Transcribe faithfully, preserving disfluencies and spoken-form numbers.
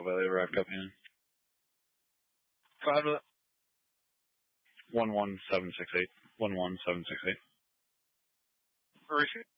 Valley arrived copy in. Five of One one seven six eight. One one seven six eight. Receive.